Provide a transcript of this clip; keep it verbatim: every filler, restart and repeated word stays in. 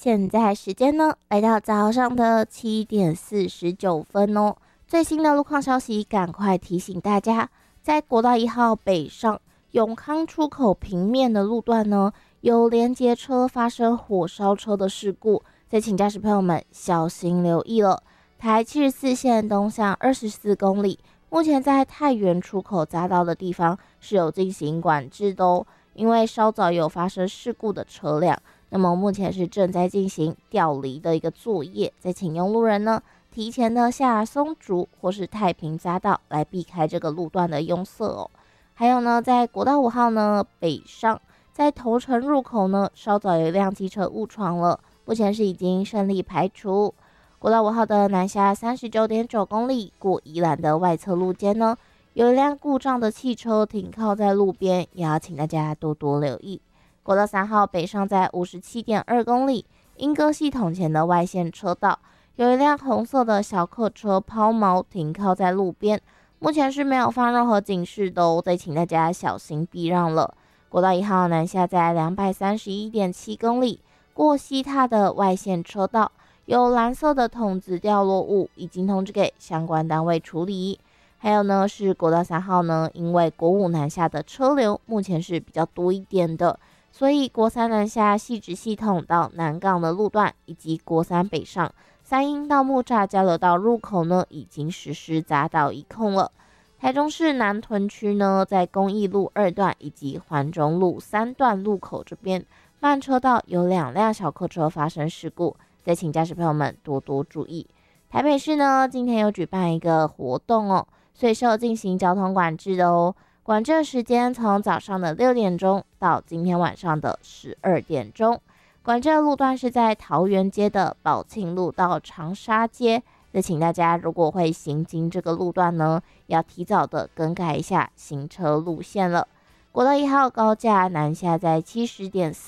现在时间呢，来到早上的七点四十九分哦。最新的路况消息，赶快提醒大家，在国道一号北上永康出口平面的路段呢，有连结车发生火烧车的事故，再请驾驶朋友们小心留意了。台七十四线东向二十四公里，目前在太原出口匝道的地方是有进行管制的哦，因为稍早有发生事故的车辆。那么目前是正在进行调离的一个作业，再请用路人呢提前的下松竹或是太平匝道来避开这个路段的拥塞哦。还有呢，在国道五号呢北上，在头城入口呢稍早有一辆机车误闯了，目前是已经顺利排除。国道五号的南下三十九点九公里过宜兰的外侧路肩呢，有一辆故障的汽车停靠在路边，也要请大家多多留意。国道三号北上在五十七点二公里，莺歌系统前的外线车道，有一辆红色的小客车抛锚停靠在路边，目前是没有放任何警示的哦，再请大家小心避让了。国道一号南下在两百三十一点七公里，过西塔的外线车道，有蓝色的筒子掉落物，已经通知给相关单位处理。还有呢，是国道三号呢，因为国五南下的车流目前是比较多一点的，所以国三南下汐止系统到南港的路段，以及国三北上三鹰到木栅交流道入口呢，已经实施匝道一控了。台中市南屯区呢，在公益路二段以及环中路三段路口这边慢车道有两辆小客车发生事故，再请驾驶朋友们多多注意。台北市呢，今天有举办一个活动哦，所以是有进行交通管制的哦。管制时间从早上的六点钟到今天晚上的十二点钟。管制的路段是在桃园街的宝庆路到长沙街，那请大家如果会行经这个路段呢，要提早的更改一下行车路线了。国道一号高架南下在七十点四